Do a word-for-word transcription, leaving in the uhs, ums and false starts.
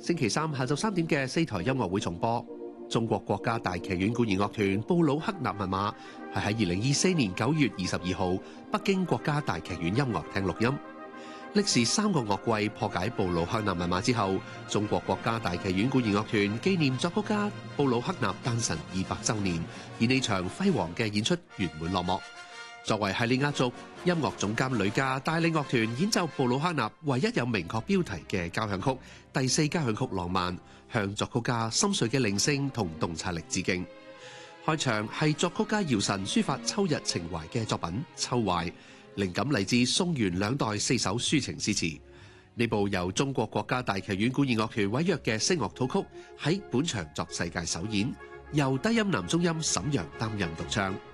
星期三下晝三點嘅四台音樂會重播。中國國家大劇院管弦樂團布魯克納密碼係喺二零二四年九月二十二號北京國家大劇院音樂廳錄音。歷時三個樂季破解布魯克納密碼之後，中國國家大劇院管弦樂團紀念作曲家布魯克納誕辰二百週年，以呢場輝煌嘅演出圓滿落幕。作為系列壓軸，音樂總監呂嘉帶領樂團演奏布魯克納唯一有明確標題嘅交響曲第四交響曲浪漫，向作曲家深邃嘅靈性同洞察力致敬。開場係作曲家姚晨抒發秋日情懷嘅作品《秋懷》，靈感嚟自宋元兩代四首抒情詩詞。呢部由中國國家大劇院管弦樂團委約嘅聲樂組曲喺本場作世界首演，由低音男中音沈陽擔任獨唱。